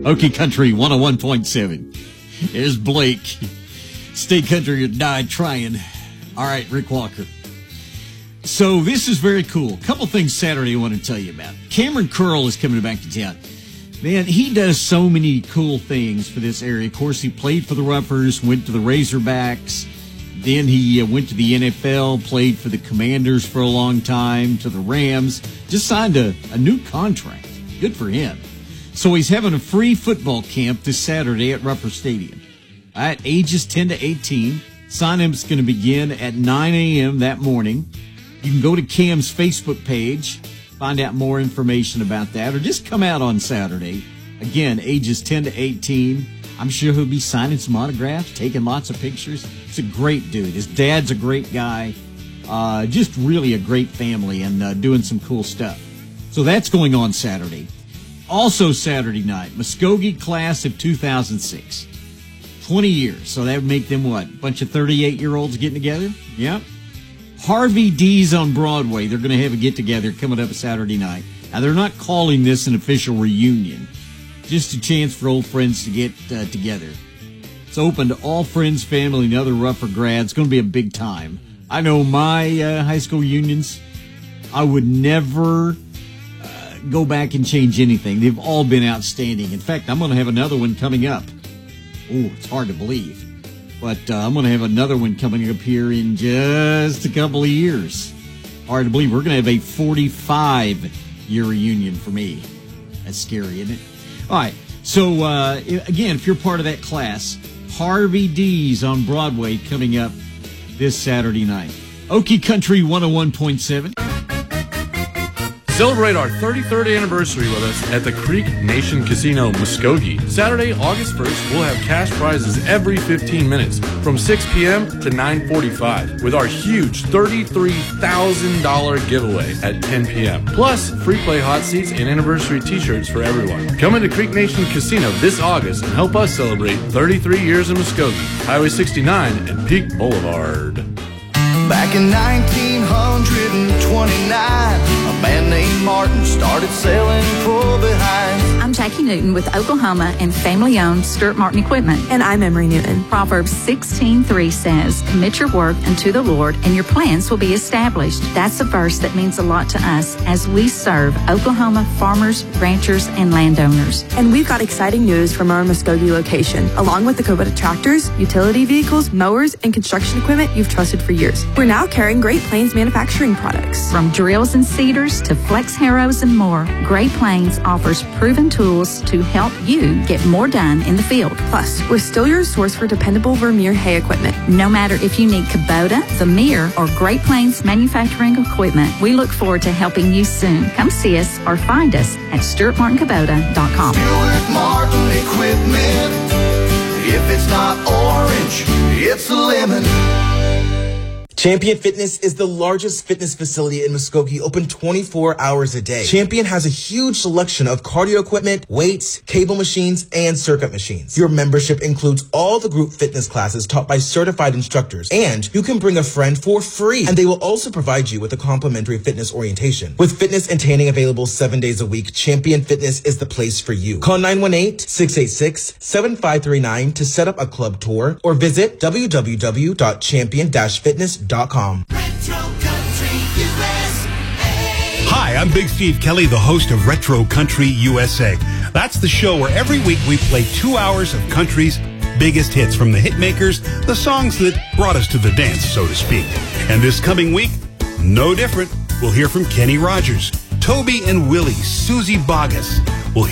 Okie Country 101.7. There's Blake. State Country died trying. All right, Rick Walker. So this is very cool. A couple things Saturday I want to tell you about. Cameron Curl is coming back to town. Man, he does so many cool things for this area. Of course, he played for the Ruffers, went to the Razorbacks. Then he went to the NFL, played for the Commanders for a long time, to the Rams. Just signed a new contract. Good for him. So he's having a free football camp this Saturday at Ruffers Stadium. At ages 10 to 18, sign-up's going to begin at 9 a.m. that morning. You can go to Cam's Facebook page, find out more information about that, or just come out on Saturday. Again, ages 10 to 18. I'm sure he'll be signing some autographs, taking lots of pictures. It's a great dude. His dad's a great guy. Just really a great family and doing some cool stuff. So that's going on Saturday. Also Saturday night, Muskogee class of 2006. 20 years. So that would make them what? A bunch of 38-year-olds getting together? Yep. Harvey D's on Broadway. They're going to have a get-together coming up Saturday night. Now, they're not calling this an official reunion. Just a chance for old friends to get together. It's open to all friends, family, and other Ruffer grads. It's going to be a big time. I know my high school unions, I would never go back and change anything. They've all been outstanding. In fact, I'm going to have another one coming up. Oh, it's hard to believe. But I'm going to have another one coming up here in just a couple of years. Hard to believe. We're going to have a 45-year reunion for me. That's scary, isn't it? All right. So, again, if you're part of that class, Harvey D's on Broadway coming up this Saturday night. Okie Country 101.7. Celebrate our 33rd anniversary with us at the Creek Nation Casino, Muskogee. Saturday, August 1st, we'll have cash prizes every 15 minutes from 6 p.m. to 9:45 with our huge $33,000 giveaway at 10 p.m. Plus, free play hot seats and anniversary t-shirts for everyone. Come into Creek Nation Casino this August and help us celebrate 33 years in Muskogee, Highway 69 and Peak Boulevard. Back in 1929, a man named Martin started selling pull-behinds. I'm Jackie Newton with Oklahoma and family-owned Stuart Martin Equipment. And I'm Emery Newton. Proverbs 16:3 says, "Commit your work unto the Lord, and your plans will be established." That's a verse that means a lot to us as we serve Oklahoma farmers, ranchers, and landowners. And we've got exciting news from our Muskogee location. Along with the Kubota tractors, utility vehicles, mowers, and construction equipment you've trusted for years, we're now carrying Great Plains manufacturing products. From drills and seeders to flex harrows and more, Great Plains offers proven tools to help you get more done in the field. Plus, we're still your source for dependable Vermeer hay equipment. No matter if you need Kubota, Vermeer, or Great Plains manufacturing equipment, we look forward to helping you soon. Come see us or find us at StuartMartinKubota.com. Stuart Martin Equipment. If it's not orange, it's a lemon. Champion Fitness is the largest fitness facility in Muskogee, open 24 hours a day. Champion has a huge selection of cardio equipment, weights, cable machines, and circuit machines. Your membership includes all the group fitness classes taught by certified instructors, and you can bring a friend for free, and they will also provide you with a complimentary fitness orientation. With fitness and tanning available 7 days a week, Champion Fitness is the place for you. Call 918-686-7539 to set up a club tour, or visit www.champion-fitness.com. Hi, I'm Big Steve Kelly, the host of Retro Country USA. That's the show where every week we play 2 hours of country's biggest hits from the hit makers, the songs that brought us to the dance, so to speak. And this coming week, no different. We'll hear from Kenny Rogers, Toby and Willie, Susie Boggess. We'll